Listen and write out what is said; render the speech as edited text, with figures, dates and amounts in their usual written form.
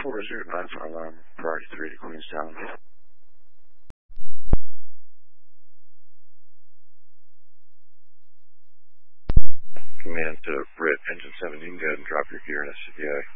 4095 for alarm, priority 3 to Queenstown. Command to Brit, engine 7, you can go ahead and drop your gear in SCBA.